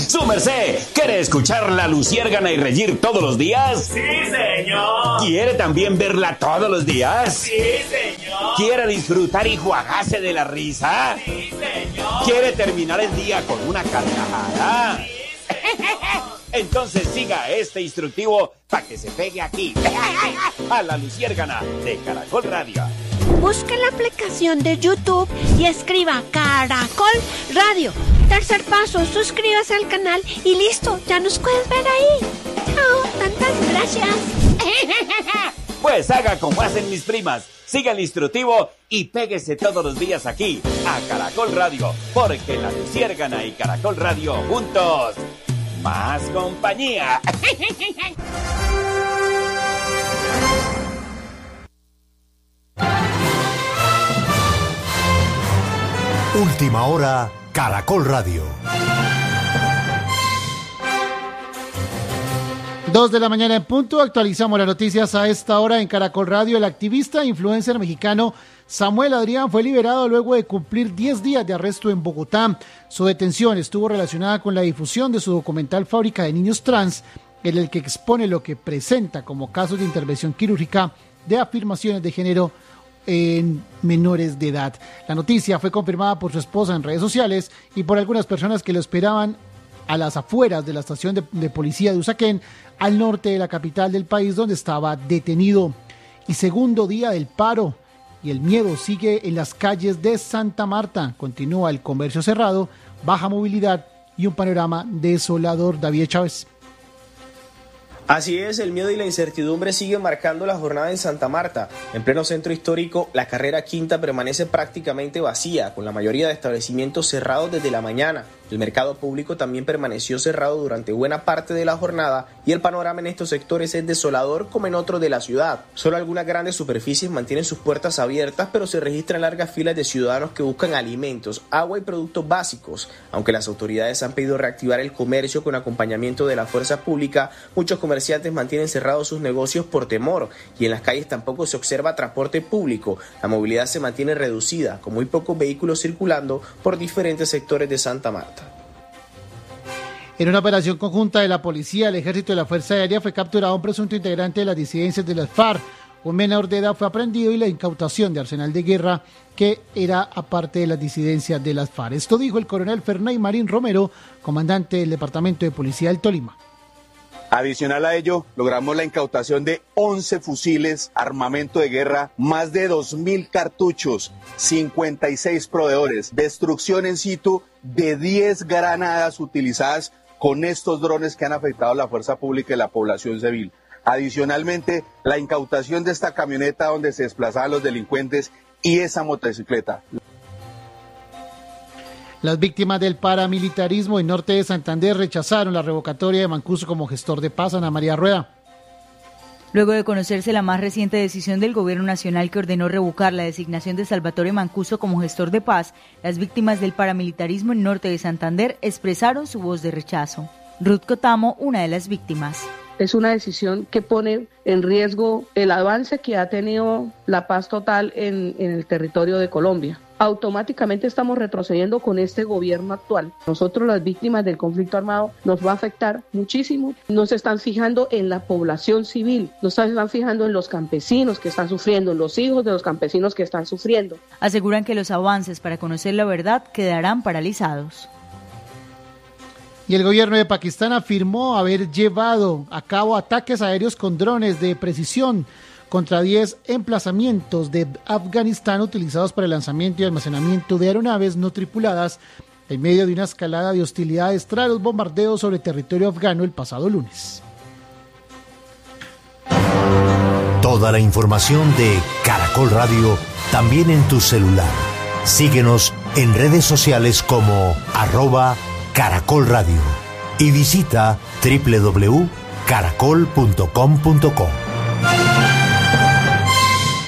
¡Su merced! ¿Quiere escuchar la Luciérgana y reír todos los días? ¡Sí, señor! ¿Quiere también verla todos los días? ¡Sí, señor! ¿Quiere disfrutar y juagarse de la risa? ¡Sí, señor! ¿Quiere terminar el día con una carcajada? ¡Sí, señor! Entonces siga este instructivo para que se pegue aquí, a la Luciérgana de Caracol Radio. Busque la aplicación de YouTube y escriba Caracol Radio. Tercer paso, suscríbase al canal y listo, ya nos puedes ver ahí. Chao, tantas gracias. Pues haga como hacen mis primas, siga el instructivo y péguese todos los días aquí, a Caracol Radio, porque la Luciérgana y Caracol Radio juntos, más compañía. Última hora, Caracol Radio. 2 de la mañana en punto, actualizamos las noticias a esta hora en Caracol Radio. El activista e influencer mexicano Samuel Adrián fue liberado luego de cumplir 10 días de arresto en Bogotá. Su detención estuvo relacionada con la difusión de su documental Fábrica de Niños Trans, en el que expone lo que presenta como casos de intervención quirúrgica de afirmaciones de género en menores de edad. La noticia fue confirmada por su esposa en redes sociales y por algunas personas que lo esperaban a las afueras de la estación de policía de Usaquén, al norte de la capital del país, donde estaba detenido. Y segundo día del paro, y el miedo sigue en las calles de Santa Marta. Continúa el comercio cerrado, baja movilidad y un panorama desolador. David Chávez. Así es, el miedo y la incertidumbre siguen marcando la jornada en Santa Marta. En pleno centro histórico, la carrera quinta permanece prácticamente vacía, con la mayoría de establecimientos cerrados desde la mañana. El mercado público también permaneció cerrado durante buena parte de la jornada y el panorama en estos sectores es desolador como en otros de la ciudad. Solo algunas grandes superficies mantienen sus puertas abiertas, pero se registran largas filas de ciudadanos que buscan alimentos, agua y productos básicos. Aunque las autoridades han pedido reactivar el comercio con acompañamiento de la fuerza pública, muchos comerciantes mantienen cerrados sus negocios por temor y en las calles tampoco se observa transporte público. La movilidad se mantiene reducida, con muy pocos vehículos circulando por diferentes sectores de Santa Marta. En una operación conjunta de la policía, el ejército y la Fuerza Aérea fue capturado un presunto integrante de las disidencias de las FARC. Un menor de edad fue aprendido y la incautación de arsenal de guerra que era aparte de las disidencias de las FARC. Esto dijo el coronel Ferney Marín Romero, comandante del Departamento de Policía del Tolima. Adicional a ello, logramos la incautación de 11 fusiles, armamento de guerra, más de 2.000 cartuchos, 56 proveedores, destrucción en situ de 10 granadas utilizadas con estos drones que han afectado a la fuerza pública y la población civil. Adicionalmente, la incautación de esta camioneta donde se desplazaban los delincuentes y esa motocicleta. Las víctimas del paramilitarismo en norte de Santander rechazaron la revocatoria de Mancuso como gestor de paz. Ana María Rueda. Luego de conocerse la más reciente decisión del Gobierno Nacional que ordenó revocar la designación de Salvatore Mancuso como gestor de paz, las víctimas del paramilitarismo en norte de Santander expresaron su voz de rechazo. Ruth Cotamo, una de las víctimas. Es una decisión que pone en riesgo el avance que ha tenido la paz total en el territorio de Colombia. Automáticamente estamos retrocediendo con este gobierno actual. Nosotros, las víctimas del conflicto armado, nos va a afectar muchísimo. No se están fijando en la población civil, no se están fijando en los campesinos que están sufriendo, en los hijos de los campesinos que están sufriendo. Aseguran que los avances para conocer la verdad quedarán paralizados. Y el gobierno de Pakistán afirmó haber llevado a cabo ataques aéreos con drones de precisión contra 10 emplazamientos de Afganistán utilizados para el lanzamiento y almacenamiento de aeronaves no tripuladas en medio de una escalada de hostilidades tras los bombardeos sobre territorio afgano el pasado lunes. Toda la información de Caracol Radio también en tu celular. Síguenos en redes sociales como @Caracol Radio y visita www.caracol.com.co.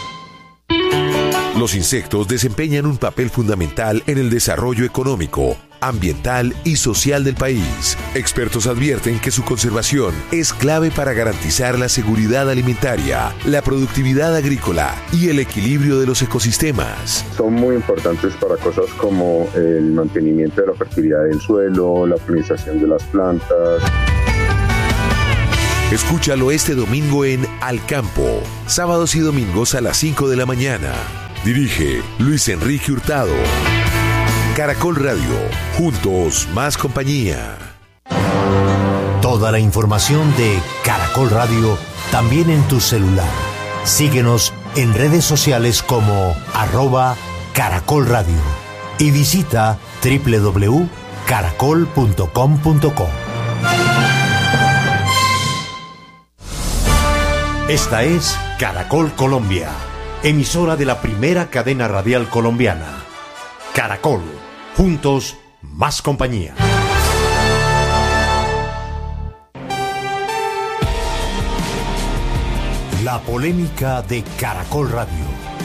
Los insectos desempeñan un papel fundamental en el desarrollo económico. ambiental y social del país. Expertos advierten que su conservación es clave para garantizar la seguridad alimentaria, la productividad agrícola y el equilibrio de los ecosistemas. Son muy importantes para cosas como el mantenimiento de la fertilidad del suelo, la polinización de las plantas. Escúchalo este domingo en Al Campo, sábados y domingos a las 5 de la mañana. Dirige Luis Enrique Hurtado. Caracol Radio, juntos más compañía. Toda la información de Caracol Radio también en tu celular. Síguenos en redes sociales como @Caracol Radio y visita www.caracol.com.co. Esta es Caracol Colombia, emisora de la primera cadena radial colombiana. Caracol, juntos más compañía. La polémica de Caracol Radio.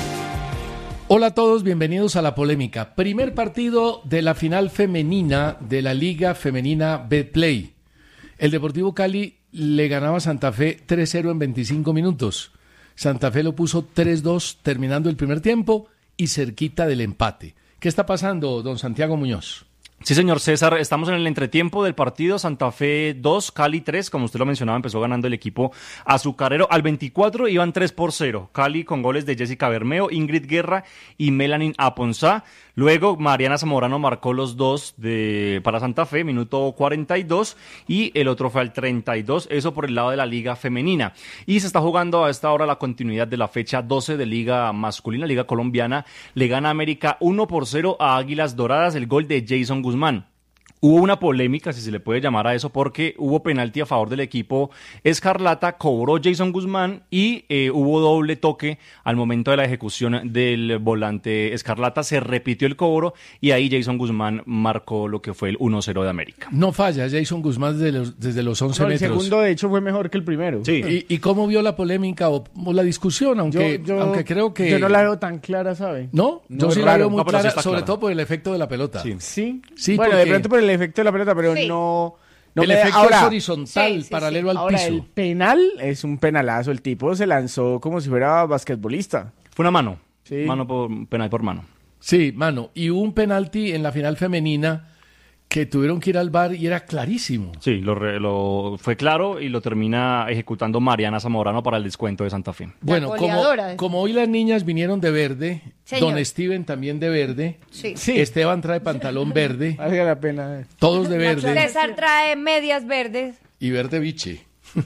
Hola a todos, bienvenidos a La Polémica. Primer partido de la final femenina de la Liga Femenina Betplay. El Deportivo Cali le ganaba a Santa Fe 3-0 en 25 minutos. Santa Fe lo puso 3-2 terminando el primer tiempo y cerquita del empate. ¿Qué está pasando, don Santiago Muñoz? Sí, señor César, estamos en el entretiempo del partido. Santa Fe 2, Cali 3, como usted lo mencionaba, empezó ganando el equipo azucarero. Al 24 iban 3-0, Cali con goles de Jessica Bermeo, Ingrid Guerra y Melanin Aponzá. Luego Mariana Zamorano marcó los dos para Santa Fe, minuto 42, y el otro fue al 32, eso por el lado de la Liga Femenina. Y se está jugando a esta hora la continuidad de la fecha 12 de Liga Masculina, Liga Colombiana. Le gana América 1-0 a Águilas Doradas, el gol de Jason Guzmán. Hubo una polémica, si se le puede llamar a eso, porque hubo penalti a favor del equipo Escarlata, cobró Jason Guzmán y hubo doble toque al momento de la ejecución del volante Escarlata. Se repitió el cobro y ahí Jason Guzmán marcó lo que fue el 1-0 de América. No falla Jason Guzmán desde los 11 metros. El segundo, de hecho, fue mejor que el primero. Sí. ¿Y cómo vio la polémica o la discusión? Aunque creo que... Yo no la veo tan clara, ¿sabe? ¿No? Yo sí la veo muy clara, sobre todo por el efecto de la pelota. Sí. Bueno, porque... de pronto por el efecto de la pelota, pero sí. no el efecto ahora, es horizontal, paralelo al ahora, piso. El penal es un penalazo. El tipo se lanzó como si fuera basquetbolista. Fue una mano. Sí. Penal por mano. Sí, mano. Y hubo un penalti en la final femenina que tuvieron que ir al VAR y era clarísimo. Sí, fue claro y lo termina ejecutando Mariana Zamorano para el descuento de Santa Fe. Bueno, como hoy las niñas vinieron de verde, señor. Don Steven también de verde, Sí. Esteban trae pantalón verde, Vale la pena. todos de verde César trae medias verdes. y verde biche.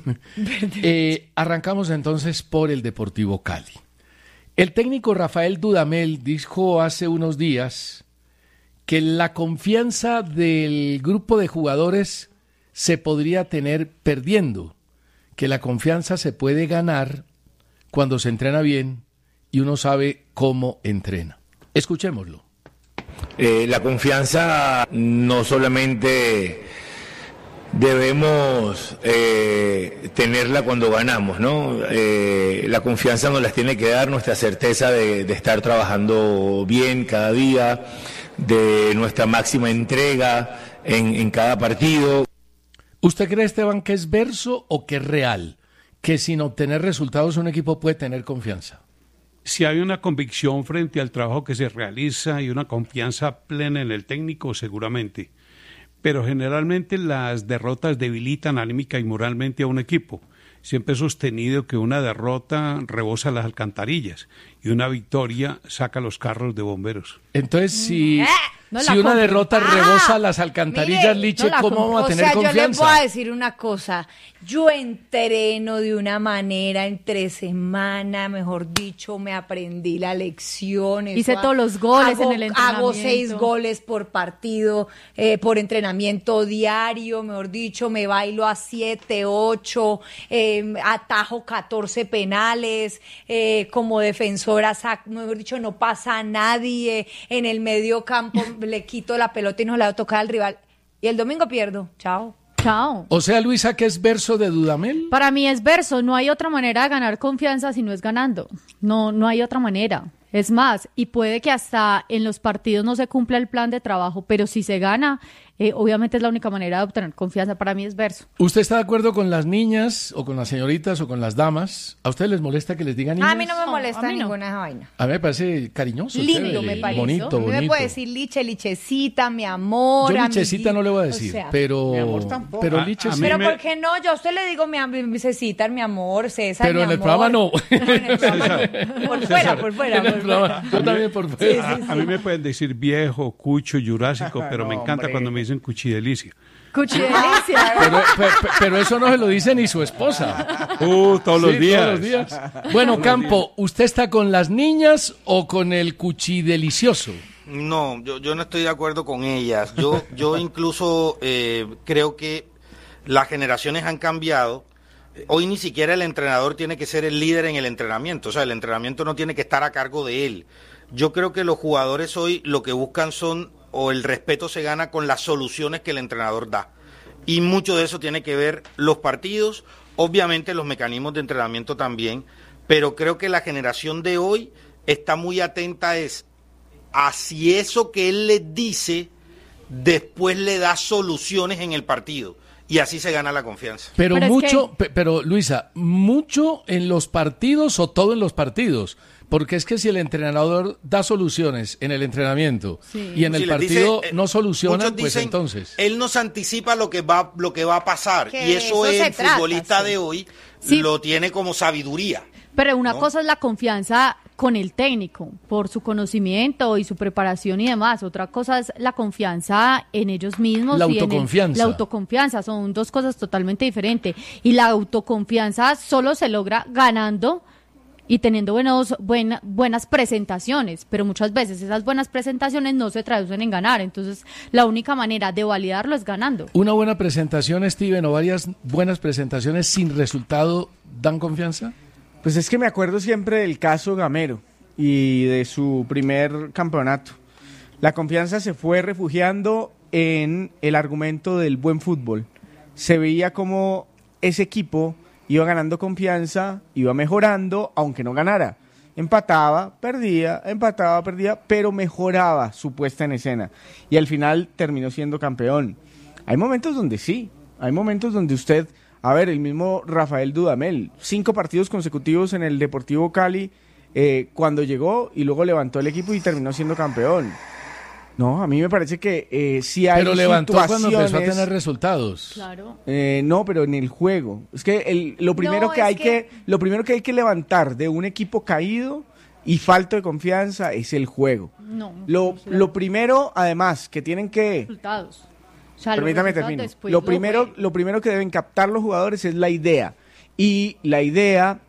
Arrancamos entonces por el Deportivo Cali. El técnico Rafael Dudamel dijo hace unos días que la confianza del grupo de jugadores se podría tener perdiendo, que la confianza se puede ganar cuando se entrena bien y uno sabe cómo entrena. Escuchémoslo. La confianza no solamente debemos tenerla cuando ganamos, ¿no? La confianza nos la tiene que dar nuestra certeza de estar trabajando bien cada día, de nuestra máxima entrega en cada partido. ¿Usted cree, Esteban, que es verso o que es real? Que sin obtener resultados un equipo puede tener confianza. Si hay una convicción frente al trabajo que se realiza y una confianza plena en el técnico, seguramente. Pero generalmente las derrotas debilitan anímica y moralmente a un equipo. Siempre he sostenido que una derrota rebosa las alcantarillas y una victoria saca los carros de bomberos. Entonces, si una derrota rebosa las alcantarillas, mire, Liche, ¿cómo vamos a tener confianza? Yo le voy a decir una cosa. Yo entreno de una manera entre semana, mejor dicho, me aprendí la lección. Hice todos los goles en el entrenamiento. Hago 6 goles por partido, por entrenamiento diario, mejor dicho, me bailo a 7, 8, atajo 14 penales, como defensora, mejor dicho, no pasa a nadie, en el medio campo le quito la pelota y no la voy a tocar al rival. Y el domingo pierdo. Chao. O sea, Luisa, ¿qué es verso de Dudamel? Para mí es verso. No hay otra manera de ganar confianza si no es ganando. No hay otra manera. Es más, y puede que hasta en los partidos no se cumpla el plan de trabajo, pero si se gana, obviamente es la única manera de obtener confianza. Para mí es verso. ¿Usted está de acuerdo con las niñas o con las señoritas o con las damas? ¿A ustedes les molesta que les digan niñas? A mí no me molesta ninguna esa vaina. A mí me parece cariñoso. Lindo chévere, me parece. bonito. A mí me puede decir liche, lichecita, mi amor. Yo lichecita no le voy a decir, pero... Mi amor tampoco. Pero liche sí. Pero ¿por qué no? Yo a usted le digo mi Cecita, mi amor, César, pero mi en el amor. programa no. Por fuera. Yo también por fuera. A mí me pueden decir viejo, cucho, jurásico, pero me encanta cuando me dicen cuchidelicia. Cuchidelicia. Pero eso no se lo dice ni su esposa. Todos los días. Todos los días. Bueno, Campo, ¿usted está con las niñas o con el cuchidelicioso? No, yo no estoy de acuerdo con ellas. Yo incluso creo que las generaciones han cambiado. Hoy ni siquiera el entrenador tiene que ser el líder en el entrenamiento. O sea, el entrenamiento no tiene que estar a cargo de él. Yo creo que los jugadores hoy lo que buscan son, o el respeto se gana con las soluciones que el entrenador da. Y mucho de eso tiene que ver los partidos, obviamente los mecanismos de entrenamiento también, pero creo que la generación de hoy está muy atenta a si eso que él les dice después le da soluciones en el partido. Y así se gana la confianza. Pero mucho, pero Luisa, ¿mucho en los partidos o todo en los partidos? Porque es que si el entrenador da soluciones en el entrenamiento y en el partido no soluciona, pues dicen, entonces... Él nos anticipa lo que va a pasar. Y eso el futbolista de hoy lo tiene como sabiduría. Pero una cosa es la confianza con el técnico, por su conocimiento y su preparación y demás. Otra cosa es la confianza en ellos mismos. La autoconfianza. La autoconfianza, son dos cosas totalmente diferentes. Y la autoconfianza solo se logra ganando y teniendo buenas presentaciones, pero muchas veces esas buenas presentaciones no se traducen en ganar. Entonces, la única manera de validarlo es ganando. ¿Una buena presentación, Steven, o varias buenas presentaciones sin resultado dan confianza? Pues es que me acuerdo siempre del caso Gamero y de su primer campeonato. La confianza se fue refugiando en el argumento del buen fútbol. Se veía como ese equipo iba ganando confianza, iba mejorando, aunque no ganara. Empataba, perdía, pero mejoraba su puesta en escena. Y al final terminó siendo campeón. Hay momentos donde sí, hay momentos donde usted... A ver, el mismo Rafael Dudamel, 5 partidos consecutivos en el Deportivo Cali cuando llegó y luego levantó el equipo y terminó siendo campeón. No, a mí me parece que sí hay pero levantó cuando empezó a tener resultados. Claro. No, pero en el juego. Es que lo primero que hay que levantar de un equipo caído y falto de confianza es el juego. No. Lo primero, además, que tienen que... Resultados. O sea, permítame termino. Lo primero que deben captar los jugadores es la idea. Y la idea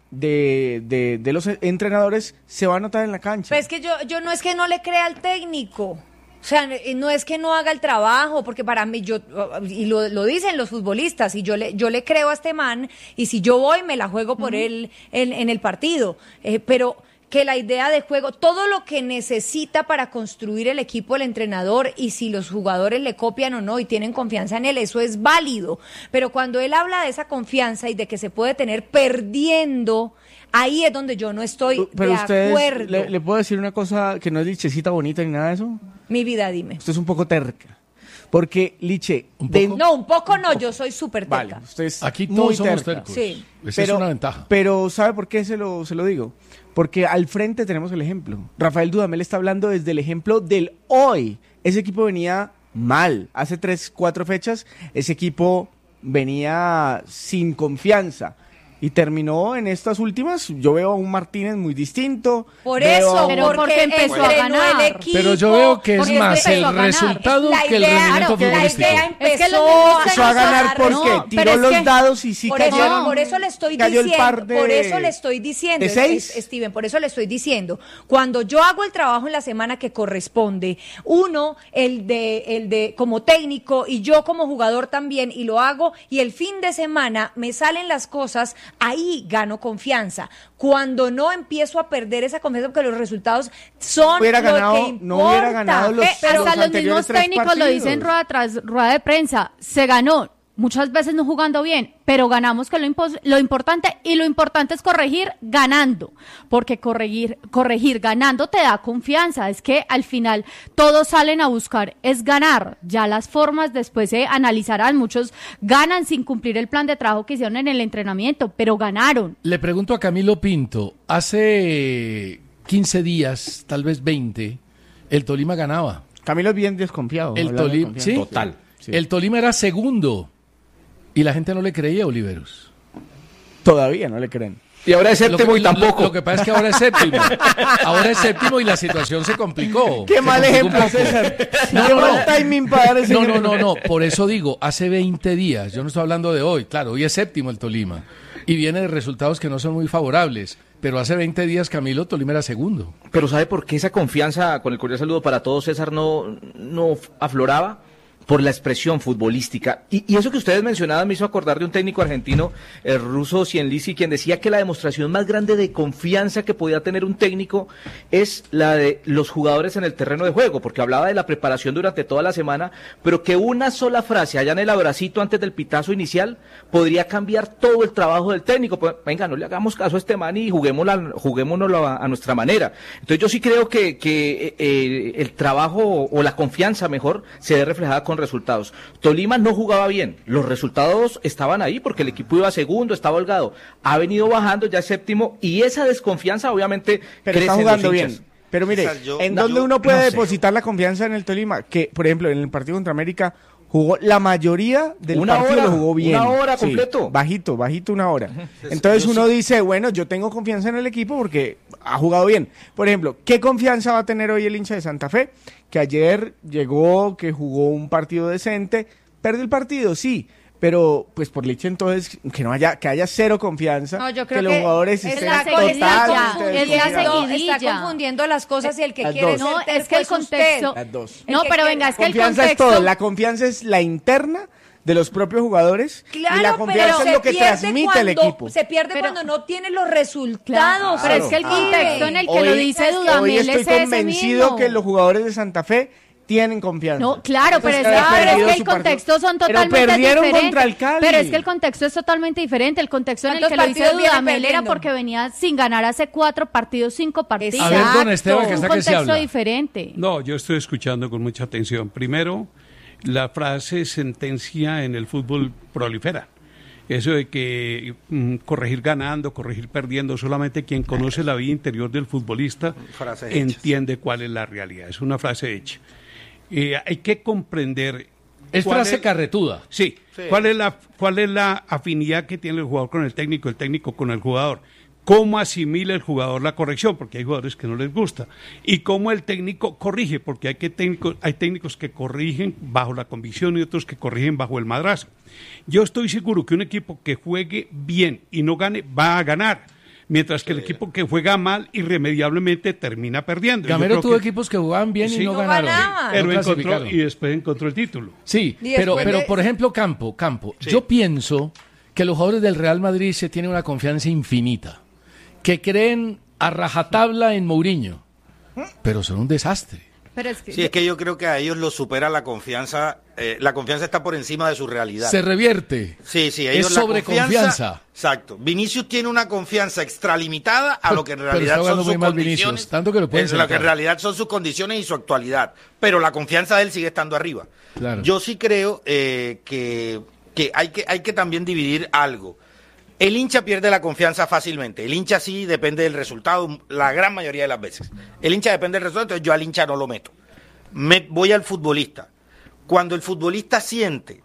de los entrenadores se va a notar en la cancha. Pero es que yo no es que no le crea al técnico. O sea, no es que no haga el trabajo, porque para mí, y lo dicen los futbolistas, y yo le creo a este man, y si yo voy, me la juego por él en el partido. Pero que la idea de juego, todo lo que necesita para construir el equipo del entrenador, y si los jugadores le copian o no y tienen confianza en él, eso es válido. Pero cuando él habla de esa confianza y de que se puede tener perdiendo, ahí es donde yo no estoy de acuerdo. ¿Le puedo decir una cosa que no es lichecita bonita ni nada de eso? Mi vida, dime. Usted es un poco terca. Porque, Liche... No, un poco no, yo soy súper terca. Vale, usted es aquí todos somos tercos. Sí. Esa es una ventaja. Pero, ¿sabe por qué se lo digo? Porque al frente tenemos el ejemplo. Rafael Dudamel está hablando desde el ejemplo del hoy. Ese equipo venía mal. Hace 3-4 fechas, ese equipo venía sin confianza. Y terminó en estas últimas, yo veo a un Martínez muy distinto. Por eso, porque empezó a ganar. El equipo, pero yo veo que es más el resultado que el rendimiento futbolístico. La idea empezó a ganar porque tiró los dados y sí cayeron. Por eso le estoy diciendo, ¿De 6? Steven, por eso le estoy diciendo. Cuando yo hago el trabajo en la semana que corresponde, uno, el de como técnico y yo como jugador también, y lo hago, y el fin de semana me salen las cosas, ahí gano confianza. Cuando no, empiezo a perder esa confianza porque los resultados son lo que importa. No hubiera ganado hasta los mismos técnicos lo dicen rueda tras rueda de prensa. Se ganó. muchas veces no jugando bien, pero ganamos, que lo importante, y lo importante es corregir ganando, porque corregir ganando te da confianza. Es que al final todos salen a buscar es ganar, ya las formas después se analizarán. Muchos ganan sin cumplir el plan de trabajo que hicieron en el entrenamiento, pero ganaron. Le pregunto a Camilo Pinto, hace 15 días, tal vez 20, el Tolima ganaba. Camilo es bien desconfiado. El Tolima, ¿sí? Total. Sí. El Tolima era segundo y la gente no le creía a Oliveros. Todavía no le creen. Y ahora es séptimo y tampoco. Lo que pasa es que ahora es séptimo. Ahora es séptimo y la situación se complicó. Qué mal ejemplo, César. Qué mal timing para dar ese ejemplo. No. Por eso digo, hace 20 días. Yo no estoy hablando de hoy. Claro, hoy es séptimo el Tolima. Y viene de resultados que no son muy favorables. Pero hace 20 días, Camilo, Tolima era segundo. Pero ¿sabe por qué esa confianza, con el cordial saludo para todos, César, no afloraba? Por la expresión futbolística. Y eso que ustedes mencionaban me hizo acordar de un técnico argentino, el ruso Cienlisi, quien decía que la demostración más grande de confianza que podía tener un técnico es la de los jugadores en el terreno de juego, porque hablaba de la preparación durante toda la semana, pero que una sola frase allá en el abracito antes del pitazo inicial podría cambiar todo el trabajo del técnico. Pues, venga, no le hagamos caso a este man y juguémonoslo a nuestra manera. Entonces yo sí creo que el trabajo, o la confianza mejor, se ve reflejada con resultados. Tolima no jugaba bien, los resultados estaban ahí porque el equipo iba segundo, estaba holgado, ha venido bajando, ya es séptimo, y esa desconfianza obviamente pero crece está jugando en los bien. hinchas. Pero mire, ¿dónde uno puede depositar la confianza en el Tolima? Que, por ejemplo, en el partido contra América jugó la mayoría del partido, lo jugó bien. Una hora completo. Sí, bajito una hora. Entonces uno dice, bueno, yo tengo confianza en el equipo porque ha jugado bien. Por ejemplo, ¿qué confianza va a tener hoy el hincha de Santa Fe? Que ayer llegó, que jugó un partido decente, perdió el partido, sí, pero pues por leche entonces que haya cero confianza, no, yo creo que los jugadores estén totalmente está confundiendo las cosas y el que quiere no, es que el contexto las dos. No, pero venga, es que el contexto es todo, la confianza es la interna de los propios jugadores, claro, y la confianza es lo que transmite el equipo. Se pierde cuando no tiene los resultados. Pero es que el contexto en el que lo dice Dudamel es ese mismo. Hoy estoy convencido que los jugadores de Santa Fe tienen confianza. No, claro, pero es que el contexto son totalmente diferentes. Contra el Cali. Pero es que el contexto es totalmente diferente. El contexto en el que lo dice Dudamel era porque venía sin ganar hace 4 partidos, 5 partidos. A ver, don Esteban, que es un está que se habla. contexto diferente. No, yo estoy escuchando con mucha atención. Primero, la frase sentencia en el fútbol prolifera. Eso de que corregir ganando, corregir perdiendo, solamente quien conoce la vida interior del futbolista entiende cuál es la realidad. Es una frase hecha. Hay que comprender. Es frase carretuda. Sí. ¿Cuál es la afinidad que tiene el jugador con el técnico con el jugador? ¿Cómo asimila el jugador la corrección? Porque hay jugadores que no les gusta. Y cómo el técnico corrige, porque hay técnicos que corrigen bajo la convicción y otros que corrigen bajo el madrazo. Yo estoy seguro que un equipo que juegue bien y no gane, va a ganar. Mientras que el equipo que juega mal, irremediablemente termina perdiendo. Gamero tuvo equipos que jugaban bien y no ganaron. Pero y después encontró el título. Sí, pero por ejemplo, Campo, sí. Yo pienso que los jugadores del Real Madrid se tienen una confianza infinita, que creen a rajatabla en Mourinho, pero son un desastre. Pero es que, sí, es que yo creo que a ellos los supera la confianza. La confianza está por encima de su realidad. Se revierte. Sí, ellos es sobreconfianza. Exacto. Vinicius tiene una confianza extralimitada a lo que en realidad son sus condiciones. Tanto que lo pueden lo que en realidad son sus condiciones y su actualidad. Pero la confianza de él sigue estando arriba. Claro. Yo sí creo que hay que también dividir algo. El hincha pierde la confianza fácilmente. El hincha sí depende del resultado la gran mayoría de las veces. El hincha depende del resultado, entonces yo al hincha no lo meto. Voy al futbolista. Cuando el futbolista siente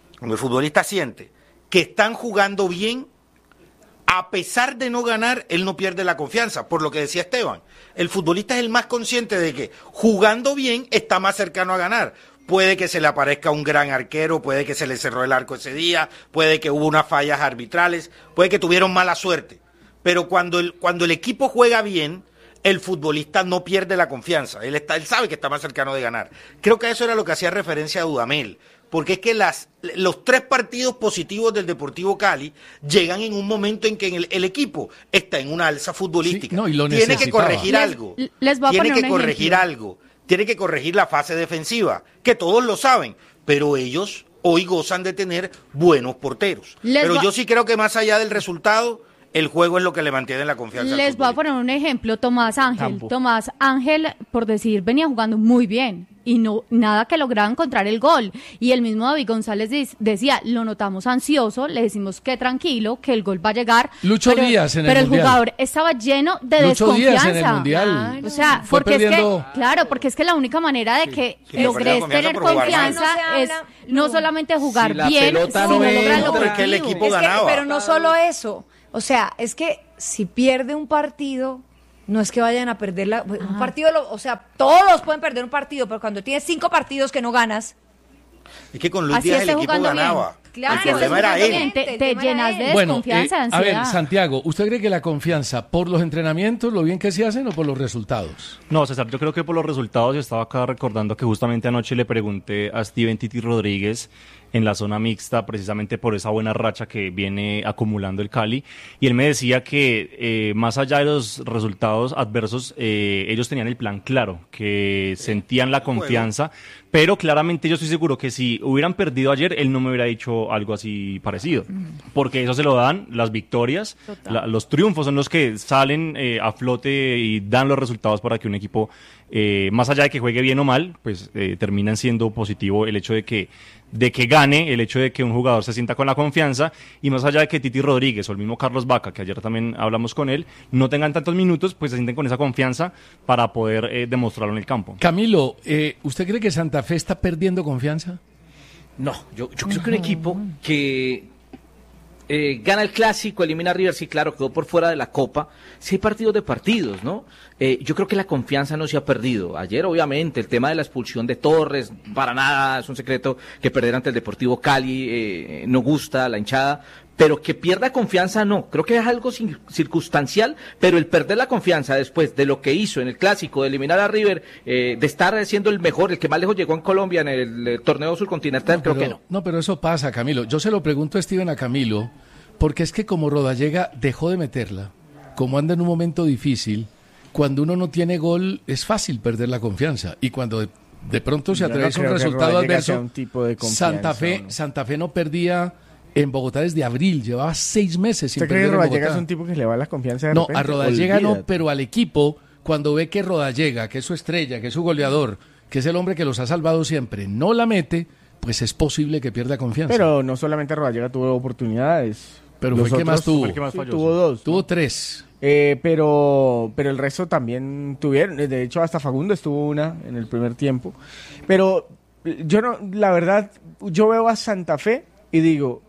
que están jugando bien, a pesar de no ganar, él no pierde la confianza. Por lo que decía Esteban, el futbolista es el más consciente de que jugando bien está más cercano a ganar. Puede que se le aparezca un gran arquero, puede que se le cerró el arco ese día, puede que hubo unas fallas arbitrales, puede que tuvieron mala suerte. Pero cuando el equipo juega bien, el futbolista no pierde la confianza. Él sabe que está más cercano de ganar. Creo que eso era lo que hacía referencia a Dudamel. Porque es que los 3 partidos positivos del Deportivo Cali llegan en un momento en que el equipo está en una alza futbolística. Sí, y tiene que corregir algo. Tiene que corregir algo. Tiene que corregir la fase defensiva, que todos lo saben, pero ellos hoy gozan de tener buenos porteros. Pero yo sí creo que más allá del resultado, el juego es lo que le mantiene la confianza. Les voy a poner un ejemplo, Tomás Ángel. Tomás Ángel, por decir, venía jugando muy bien y no nada que lograba encontrar el gol. Y el mismo David González decía, lo notamos ansioso, le decimos que tranquilo, que el gol va a llegar. Lucho Díaz en el Mundial. Pero el jugador estaba lleno de desconfianza. Díaz en el Mundial. O sea, porque es que la única manera de que logres tener confianza es no solamente jugar bien, sino lograr lo que el equipo ganaba. Pero no solo eso. O sea, es que si pierde un partido, no es que vayan a perder un partido, o sea, todos pueden perder un partido, pero cuando tienes 5 partidos que no ganas. Es que con Luis Díaz el equipo ganaba. Claro, el problema era él. Te llenas de desconfianza, de ansiedad. A ver, Santiago, ¿usted cree que la confianza por los entrenamientos, lo bien que se hacen o por los resultados? No, César, yo creo que por los resultados. Yo estaba acá recordando que justamente anoche le pregunté a Steven Titi Rodríguez en la zona mixta, precisamente por esa buena racha que viene acumulando el Cali, y él me decía que más allá de los resultados adversos, ellos tenían el plan claro, que sentían la confianza, pero claramente yo estoy seguro que si hubieran perdido ayer, él no me hubiera dicho algo así parecido, porque eso se lo dan las victorias, los triunfos son los que salen a flote y dan los resultados para que un equipo, más allá de que juegue bien o mal, pues terminan siendo positivo el hecho de que gane, el hecho de que un jugador se sienta con la confianza, y más allá de que Titi Rodríguez o el mismo Carlos Vaca, que ayer también hablamos con él, no tengan tantos minutos, pues se sienten con esa confianza para poder demostrarlo en el campo. Camilo, ¿usted cree que Santa Fe está perdiendo confianza? No, yo creo que un equipo que gana el clásico, elimina a River, sí, claro, quedó por fuera de la Copa. Sí hay partidos de partidos, ¿no? Yo creo que la confianza no se ha perdido. Ayer, obviamente, el tema de la expulsión de Torres, para nada es un secreto que perder ante el Deportivo Cali no gusta a la hinchada, pero que pierda confianza no. Creo que es algo circunstancial, pero el perder la confianza después de lo que hizo en el clásico, de eliminar a River, de estar siendo el mejor, el que más lejos llegó en Colombia en el torneo surcontinental, creo que no. No, pero eso pasa, Camilo. Yo se lo pregunto a Steven, a Camilo, porque es que como Rodallega dejó de meterla, como anda en un momento difícil, cuando uno no tiene gol es fácil perder la confianza, y cuando de pronto se atraviesa un resultado adverso, Santa Fe no perdía en Bogotá desde abril, llevaba 6 meses sin perder en Bogotá. Rodallega es un tipo que le va la confianza de No, repente? a Rodallega no, pero al equipo, cuando ve que Rodallega, que es su estrella, que es su goleador, que es el hombre que los ha salvado siempre, no la mete, pues es posible que pierda confianza. Pero no solamente Rodallega tuvo oportunidades. Pero fue el que más tuvo. Tuvo 2. Tuvo 3. Pero el resto también tuvieron. De hecho, hasta Facundo estuvo una en el primer tiempo. Pero yo no, la verdad, yo veo a Santa Fe y digo,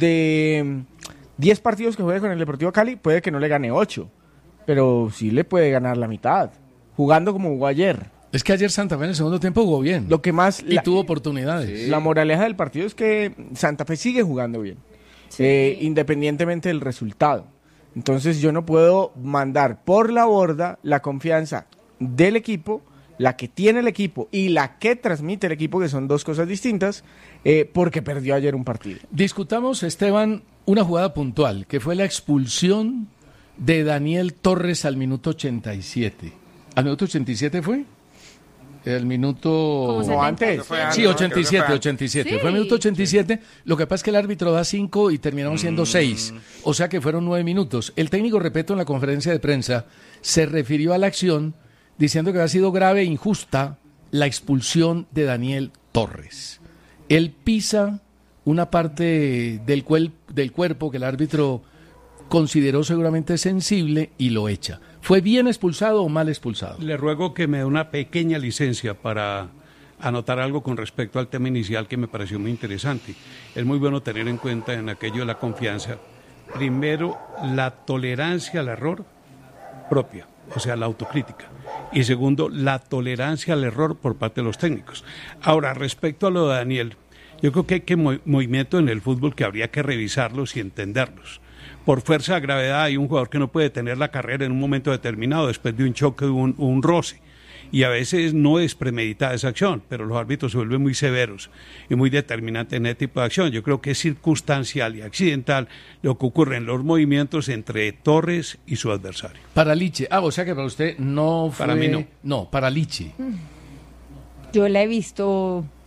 de 10 partidos que juegue con el Deportivo Cali, puede que no le gane 8. Pero sí le puede ganar la mitad, jugando como jugó ayer. Es que ayer Santa Fe en el segundo tiempo jugó bien. Lo que más y tuvo oportunidades. Sí. La moraleja del partido es que Santa Fe sigue jugando bien, independientemente del resultado. Entonces yo no puedo mandar por la borda la confianza del equipo, la que tiene el equipo y la que transmite el equipo, que son 2 cosas distintas, porque perdió ayer un partido. Discutamos, Esteban, una jugada puntual, que fue la expulsión de Daniel Torres al minuto 87. ¿Al minuto 87 fue? El minuto... No, antes. Sí, 87. Sí. Fue el minuto 87. Lo que pasa es que el árbitro da 5 y terminaron siendo 6. O sea que fueron 9 minutos. El técnico, repito, en la conferencia de prensa, se refirió a la acción diciendo que había sido grave e injusta la expulsión de Daniel Torres. Él pisa una parte del cuerpo que el árbitro consideró seguramente sensible y lo echa. ¿Fue bien expulsado o mal expulsado? Le ruego que me dé una pequeña licencia para anotar algo con respecto al tema inicial que me pareció muy interesante. Es muy bueno tener en cuenta en aquello de la confianza, primero, la tolerancia al error propia, o sea, la autocrítica. Y segundo, la tolerancia al error por parte de los técnicos. Ahora, respecto a lo de Daniel, yo creo que hay movimientos en el fútbol que habría que revisarlos y entenderlos. Por fuerza de gravedad hay un jugador que no puede tener la carrera en un momento determinado después de un choque, un roce. Y a veces no es premeditada esa acción, pero los árbitros se vuelven muy severos y muy determinantes en ese tipo de acción. Yo creo que es circunstancial y accidental lo que ocurre en los movimientos entre Torres y su adversario. Para Liche. O sea que para usted no fue... Para mí no. No, para Liche. Yo la he visto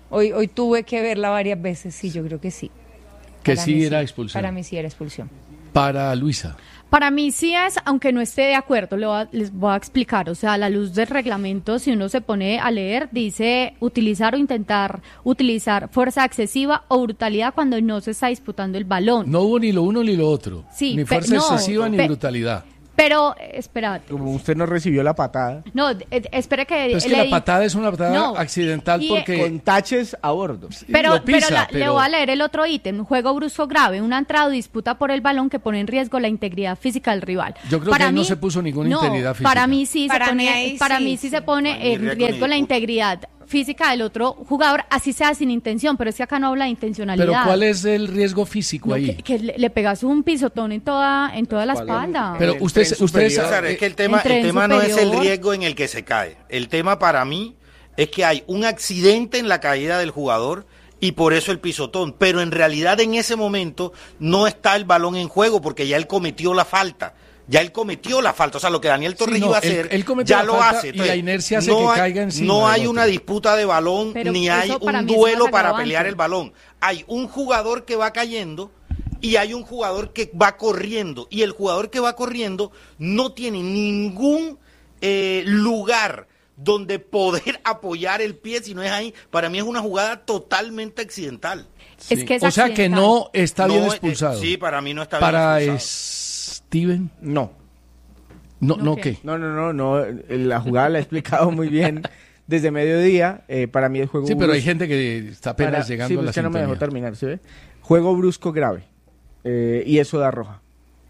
Hoy tuve que verla varias veces, sí, yo creo que sí. Que Para sí mí era expulsión. Para mí sí era expulsión. Para Luisa. Para mí sí es, aunque no esté de acuerdo, les voy a explicar. O sea, a la luz del reglamento, si uno se pone a leer, dice utilizar o intentar utilizar fuerza excesiva o brutalidad cuando no se está disputando el balón. No hubo ni lo uno ni lo otro. Sí, ni fuerza excesiva ni brutalidad. Pero, espera. Como usted no recibió la patada. No, espera que... Es que la patada es una patada accidental porque... Con taches a bordo. Pero le voy a leer el otro ítem. Juego brusco grave, una entrada o disputa por el balón que pone en riesgo la integridad física del rival. Yo creo que ahí no se puso ninguna integridad física. Para mí sí se pone en riesgo la integridad física del otro jugador, así sea sin intención, pero es que acá no habla de intencionalidad. ¿Pero cuál es el riesgo físico ahí? Que le pegas un pisotón en toda la espalda. Pero ustedes es que el tema no es el riesgo en el que se cae. El tema para mí es que hay un accidente en la caída del jugador y por eso el pisotón, pero en realidad en ese momento no está el balón en juego porque ya él cometió la falta. O sea, lo que Daniel Torres iba a hacer, él cometió ya la lo falta hace. Y la inercia hace que caiga encima. No hay una disputa de balón, pero ni hay un duelo para pelear el balón. Hay un jugador que va cayendo y hay un jugador que va corriendo. Y el jugador que va corriendo no tiene ningún lugar donde poder apoyar el pie, si no es ahí. Para mí es una jugada totalmente accidental. Sí. Es que es accidental. Que no está bien expulsado. Sí, para mí no está bien expulsado. Steven, no. No, ¿qué? No. La jugada la he explicado muy bien desde mediodía. Para mí el juego. Sí, pero hay gente que está apenas llegando a la sintonía. No me dejó terminar, ¿sí ve? Juego brusco grave. Y eso da roja.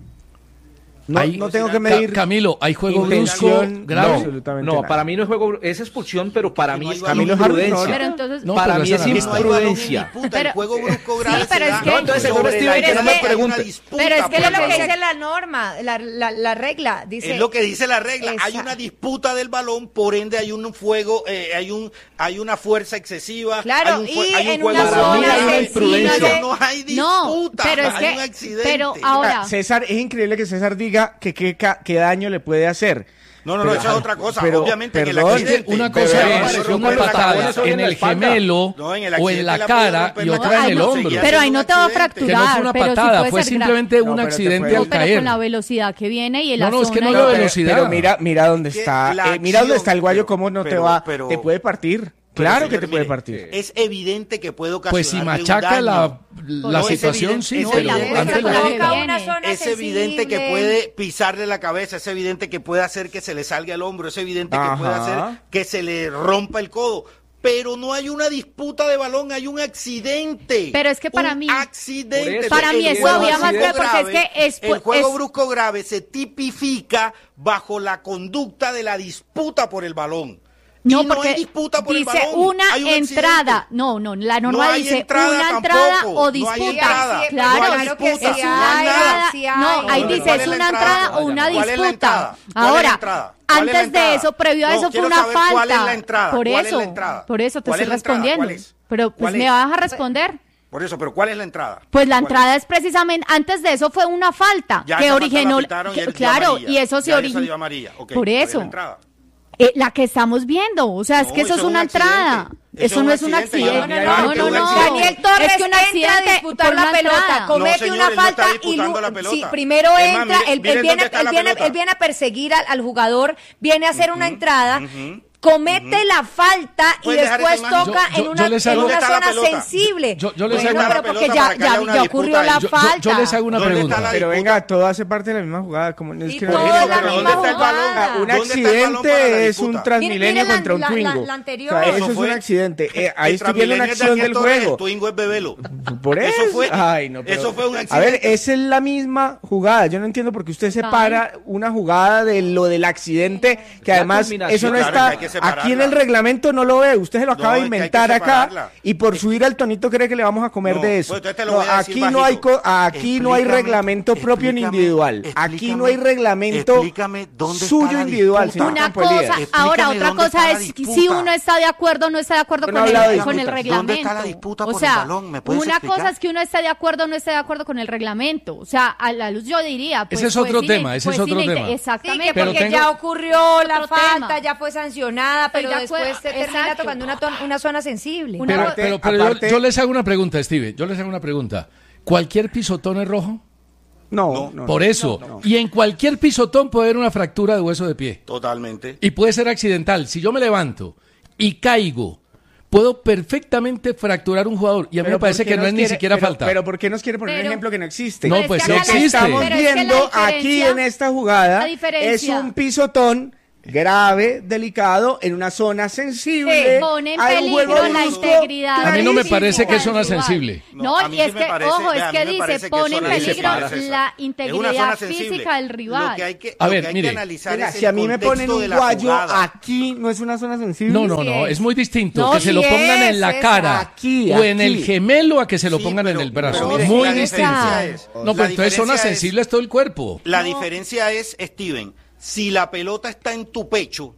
No tengo que medir. Camilo, ¿hay juego brusco grave? No, absolutamente no, para mí no es juego, es expulsión, pero para mí es Camilo imprudencia. Pero entonces, para mí es imprudencia. El juego brusco grave. Sí, pero es que entonces seguro Steven que no me pregunte. Pero es que es lo que dice la norma, la regla, dice. Es lo que dice la regla. Hay una disputa del balón, por ende hay un fuego, hay una fuerza excesiva. Claro, hay un una zona sensible. No hay disputa, pero es hay un accidente. Pero ahora, César, es increíble que César diga que daño le puede hacer. No, eso es otra cosa. Obviamente perdón, en el accidente. Una cosa es una patada en el gemelo o en la cara y otra en el hombro. Pero ahí no te va a fracturar. Que no fue una patada, fue simplemente un accidente al caer. Pero con la velocidad que viene y el No, es que no la velocidad. Pero mira dónde está. Mira dónde está el guayo, cómo no te va. Te puede partir. Claro que te puede partir. Es evidente que puede ocasionar. Pues si machaca la situación, sí, pero antes es evidente que puede pisarle la cabeza, es evidente que puede hacer que se le salga el hombro, es evidente que puede hacer que se le rompa el codo. Pero no hay una disputa de balón, hay un accidente. Pero es que para mí. Accidente. Para mí es todavía más grave porque es que el juego brusco grave se tipifica bajo la conducta de la disputa por el balón. No, porque hay disputa por dice el balón. una entrada. No, la norma dice una entrada o disputa. Claro que sí, es una entrada. No, ahí dice es una entrada o una disputa. Ahora, antes de eso, previo a eso fue una falta. ¿Cuál es la entrada? Por eso te estoy respondiendo. Pero pues me vas a responder. Por eso, pero ¿cuál es la entrada? Pues la entrada es precisamente, antes de eso fue una falta que originó, claro, y eso se originó. Por eso. La que estamos viendo, o sea, es que eso es una entrada. Eso no es un accidente. No. Daniel Torres entra a disputar la pelota, comete una falta y primero entra, él viene a perseguir al jugador, viene a hacer una entrada. Comete la falta y después toca en una zona sensible. Yo les hago pero porque ya ocurrió la falta. Yo les hago una pregunta. Pero venga, todo hace parte de la misma jugada. Y todo es la misma jugada. Un accidente es un Transmilenio contra un Twingo. Eso es un accidente. Ahí estoy viendo una acción del juego. Twingo es Bebelo. Por eso. Eso fue un accidente. A ver, esa es la misma jugada. Yo no entiendo por qué usted separa una jugada de lo del accidente, que además eso no está. Aquí en el reglamento no lo ve, usted se lo acaba de inventar acá y por subir al tonito cree que le vamos a comer de eso. Aquí no hay reglamento propio ni individual. Aquí no hay reglamento suyo individual. Una cosa, ahora otra cosa es si uno está de acuerdo o no está de acuerdo con el reglamento. O sea, una cosa es que uno esté de acuerdo o no esté de acuerdo con el reglamento. O sea, a la luz yo diría. Ese es otro tema, Exactamente. Porque ya ocurrió la falta, ya fue sancionado. nada, pero Estoy de después acuerdo, se termina exacto. tocando una zona sensible. Pero yo les hago una pregunta, Steven. Yo les hago una pregunta. ¿Cualquier pisotón es rojo? No. Por eso. no. Y en cualquier pisotón puede haber una fractura de hueso de pie. Totalmente. Y puede ser accidental. Si yo me levanto y caigo, puedo perfectamente fracturar un jugador. Y a mí me parece que no es ni siquiera falta. Pero ¿por qué nos quiere poner un ejemplo que no existe? No, pues sí Lo que existe. estamos Pero es que la viendo aquí diferencia- en esta jugada la diferencia- es un pisotón grave, delicado, en una zona sensible. Sí, pone en Hay un juego peligro la brusco, integridad. A mí no me parece que es del zona rival. sensible. No, a mí y es sí me que, parece- ojo, vea, es a mí que me dice, parece que pone en zona sensible, peligro César. la Es una integridad zona sensible. física del rival. Lo que hay que, A lo ver, que hay mire. que analizar Venga, es si a el mí me contexto ponen un de la guayo jugada. aquí, ¿no es una zona sensible? No, Sí es muy distinto No, que se sí lo pongan es, en la es cara aquí, o en el aquí. gemelo a que se lo Sí, pongan pero- en el brazo. pero mire, Muy la distinto. diferencia es- No, la pues entonces zona diferencia es- sensible es todo el cuerpo. La diferencia es, Steven, si la pelota está en tu pecho,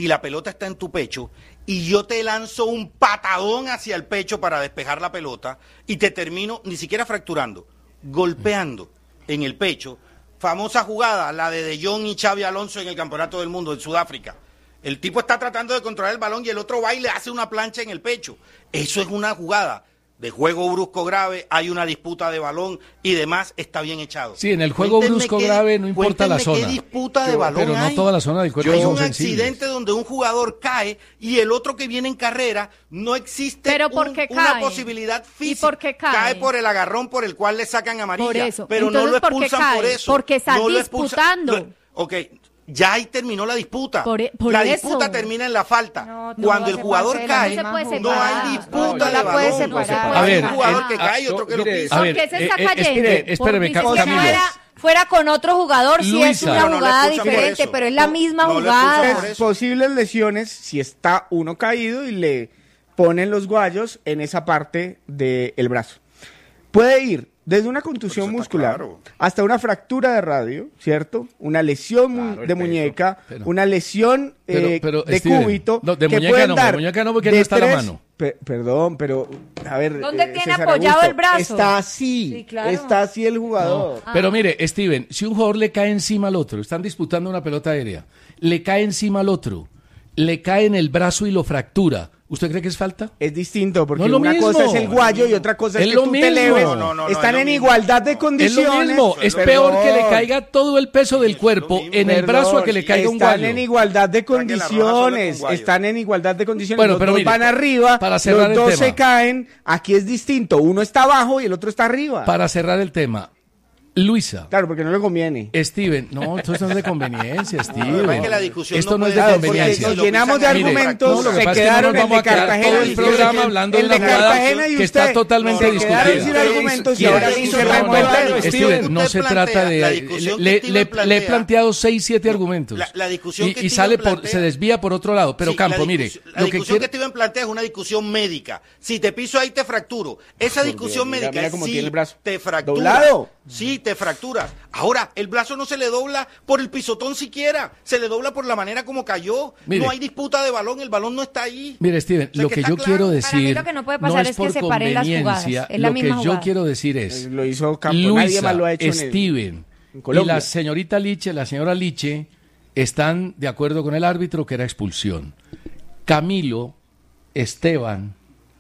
y yo te lanzo un patadón hacia el pecho para despejar la pelota y te termino ni siquiera fracturando, golpeando en el pecho. Famosa jugada, la de Jong y Xavi Alonso en el Campeonato del Mundo en Sudáfrica. El tipo está tratando de controlar el balón y el otro va y le hace una plancha en el pecho. Eso es una jugada de juego brusco grave, hay una disputa de balón y demás, está bien echado. Sí, en el juego Cuéntenme brusco qué- grave no importa la cuéntenme zona. qué disputa de balón Pero no hay. toda la zona del cuerpo Hay son un sensibles. accidente donde un jugador cae y el otro que viene en carrera, no existe ¿Pero por qué una cae? posibilidad física. ¿Y por qué cae? por el agarrón por el cual le sacan amarilla. Por eso. Pero no Entonces, lo ¿por qué expulsan por cae? eso. Porque está No lo expulsan- disputando. Ok, ya ahí terminó la disputa. Por la eso. disputa termina en la falta. No, Cuando no el se jugador puede cae, separar. No se puede no separar. hay disputa No, de no la balón. puede separar. A ver, Hay un jugador que cae y otro que lo Porque pisa. a ¿Por ver, qué se está cayendo? espéreme, Por Camilo. fuera con otro jugador, sí es Luisa. una No, no le jugada expulsan por diferente, eso. pero es la misma no le jugada. expulsan por Entonces, posibles lesiones si está uno caído y le ponen los guayos en esa parte del brazo. Puede ir desde una contusión Pero eso está muscular claro. hasta una fractura de radio, ¿cierto? Una lesión Claro, el de peso. muñeca, Pero- una lesión pero, de Steven, cúbito. no, de que muñeca pueden no, dar de muñeca no, porque no de está la mano. Perdón, pero a ver. ¿Dónde tiene César apoyado Augusto, el brazo? Está así, Sí, claro. está así el jugador. Pero mire, Steven, si un jugador le cae encima al otro, están disputando una pelota aérea, le cae encima al otro, le cae en el brazo y lo fractura, ¿usted cree que es falta? Es distinto, porque No es lo una mismo. cosa es el guayo y otra cosa es, Es que lo tú te mismo. eleves. No, Están es en lo mismo. igualdad de Es condiciones. lo mismo, es Perdón. peor que le caiga todo el peso del cuerpo en el brazo a que le caiga un Están guayo. en igualdad de que la roja solo condiciones. con guayo. Están en igualdad de condiciones. Bueno, los pero dos mire, van arriba, para cerrar los el dos tema. se caen. Aquí es distinto. Uno está abajo y el otro está arriba. Para cerrar el tema, Luisa. Claro, porque no le conviene. Steven, no, esto no es de conveniencia, Steven. es que la discusión Esto no no es de puede- conveniencia. Porque nos llenamos de Mire, argumentos, no, lo que se pasa es que quedaron no nos el vamos de a quedar Cartagena todo el y programa hablando de el una de jugada Cartagena y que usted. está totalmente Se quedaron discutida. sin argumentos y ¿Quién ahora sí hizo se la remueven. jugada? Steven, no se trata de... La discusión que Le Steven he plantea- planteado 6, 7 argumentos. La discusión que y Steven sale plantea- se desvía por otro lado. Pero Sí, Campo, la mire, discusión- la lo que discusión quiero... que Steven plantea es una discusión médica. Si te piso ahí te fracturo. Esa discusión mira, médica mira es cómo sí, tiene el brazo. te fractura. ¿Doblado? Sí, te fracturas. Ahora, el brazo no se le dobla por el pisotón siquiera. Se le dobla por la manera como cayó. Mire. No hay disputa de balón, el balón no está ahí. Mire, Steven, O sea, lo que que está yo claro. quiero Para mí decir lo que no puede no pasar es es que por separen las jugadas. conveniencia. Es la Lo que misma yo jugada. quiero decir es... Lo hizo Campo, nadie Luisa, más lo ha hecho en Steven y Colombia. la señorita Liche, la señora Liche, están de acuerdo con el árbitro que era expulsión. Camilo, Esteban,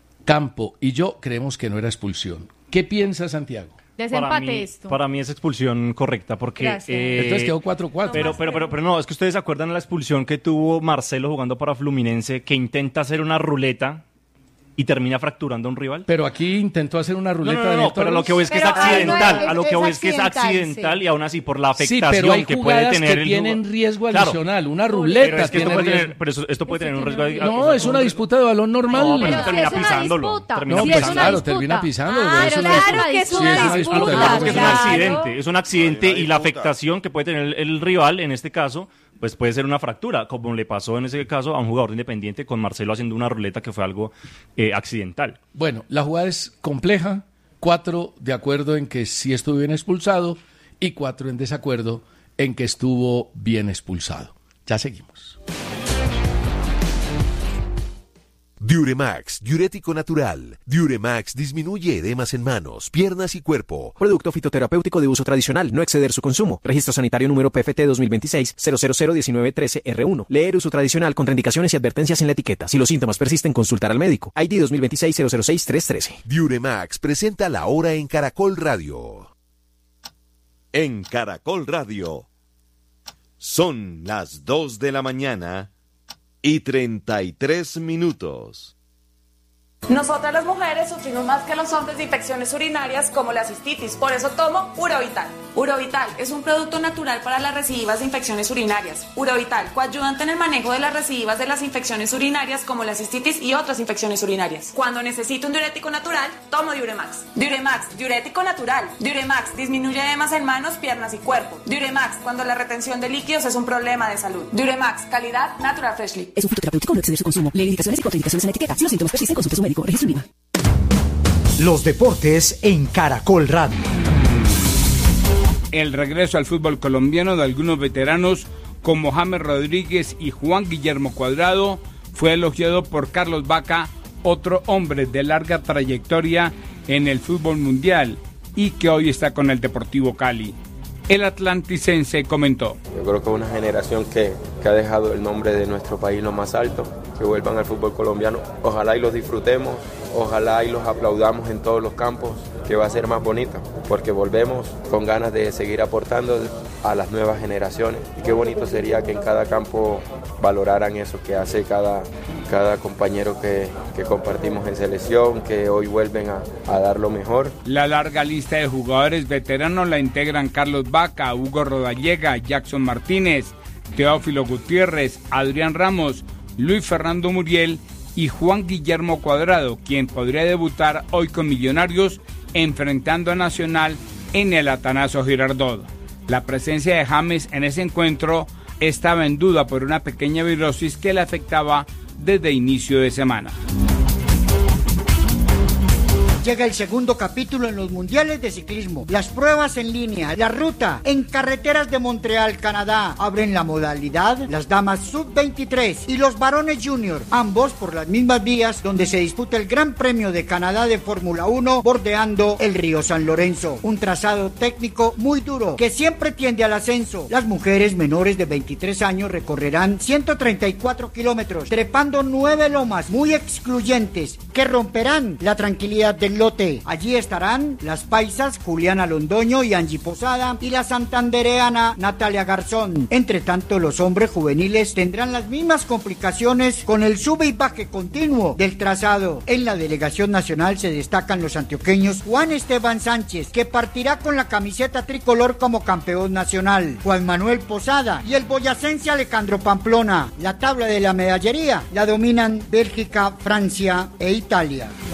Campo y yo creemos que no era expulsión. ¿Qué piensa Santiago? Desempate esto. Para mí es expulsión correcta porque... Gracias. Entonces quedó 4-4. Pero no, es que ustedes se acuerdan de la expulsión que tuvo Marcelo jugando para Fluminense, que intenta hacer una ruleta y termina fracturando a un rival. Pero aquí intentó hacer una ruleta de No, pero lo que voy es que es Pero, accidental, no, a lo que voy es es que es accidental sí. y aún así por la Sí, afectación pero hay que puede jugadas tener que el tienen jugador. riesgo Claro, adicional. Una pero ruleta es que tiene esto puede riesgo. tener, pero esto puede tener un riesgo. No, es una disputa de balón normal. No, pero Pero termina si es una pisándolo. disputa. Termina No, Si pues es una claro, disputa. termina pisando. Ah, es pero una claro disputa. que es Sí, una es una disputa. disputa. Claro, es un Claro. accidente, es un accidente Hay una y la disputa. afectación que puede tener el rival, en este caso, pues puede ser una fractura, como le pasó en ese caso a un jugador Independiente con Marcelo haciendo una ruleta que fue algo accidental. Bueno, la jugada es compleja. 4 de acuerdo en que sí estuvo bien expulsado y 4 en desacuerdo en que estuvo bien expulsado. Ya seguimos. Diuremax, diurético natural. Diuremax disminuye edemas en manos, piernas y cuerpo. Producto fitoterapéutico de uso tradicional, no exceder su consumo. Registro sanitario número PFT 2026-0001913R1. Leer uso tradicional, contraindicaciones y advertencias en la etiqueta. Si los síntomas persisten, consultar al médico. ID 2026-006-313. Diuremax presenta La Hora en Caracol Radio. En Caracol Radio. Son las 2 de la mañana y 33 minutos. Nosotras las mujeres sufrimos más que los hombres de infecciones urinarias como la cistitis, por eso tomo Urovital. Urovital es un producto natural para las recidivas de infecciones urinarias. Urovital, coayudante en el manejo de las recidivas de las infecciones urinarias como la cistitis y otras infecciones urinarias. Cuando necesito un diurético natural, tomo Diuremax. Diuremax, diurético natural. Diuremax disminuye edemas en manos, piernas y cuerpo. Diuremax, cuando la retención de líquidos es un problema de salud. Diuremax, calidad Natural Freshly. Es un fitoterapéutico, no exceder su consumo. Lee indicaciones y contraindicaciones en la etiqueta. Si los síntomas persisten, consulte su médico. Registro IVA. Los deportes en Caracol Radio. El regreso al fútbol colombiano de algunos veteranos como James Rodríguez y Juan Guillermo Cuadrado fue elogiado por Carlos Vaca, otro hombre de larga trayectoria en el fútbol mundial y que hoy está con el Deportivo Cali. El atlanticense comentó: yo creo que es una generación que ha dejado el nombre de nuestro país lo más alto, que vuelvan al fútbol colombiano, ojalá y los disfrutemos, ojalá y los aplaudamos en todos los campos, que va a ser más bonito, porque volvemos con ganas de seguir aportando a las nuevas generaciones, y qué bonito sería que en cada campo valoraran eso que hace cada compañero que compartimos en selección, que hoy vuelven a dar lo mejor. La larga lista de jugadores veteranos la integran Carlos Vaca, Hugo Rodallega, Jackson Martínez, Teófilo Gutiérrez, Adrián Ramos, Luis Fernando Muriel y Juan Guillermo Cuadrado, quien podría debutar hoy con Millonarios enfrentando a Nacional en el Atanasio Girardot. La presencia de James en ese encuentro estaba en duda por una pequeña virosis que le afectaba desde inicio de semana. Llega el segundo capítulo en los mundiales de ciclismo. Las pruebas en línea, la ruta en carreteras de Montreal, Canadá. Abren la modalidad las damas sub-23 y los varones junior, ambos por las mismas vías donde se disputa el Gran Premio de Canadá de Fórmula 1, bordeando el río San Lorenzo. Un trazado técnico muy duro que siempre tiende al ascenso. Las mujeres menores de 23 años recorrerán 134 kilómetros, trepando 9 lomas muy excluyentes que romperán la tranquilidad del lote. Allí estarán las paisas Juliana Londoño y Angie Posada y la santandereana Natalia Garzón. Entre tanto, los hombres juveniles tendrán las mismas complicaciones con el sube y baje continuo del trazado. En la delegación nacional se destacan los antioqueños Juan Esteban Sánchez, que partirá con la camiseta tricolor como campeón nacional, Juan Manuel Posada y el boyacense Alejandro Pamplona. La tabla de la medallería la dominan Bélgica, Francia e Italia.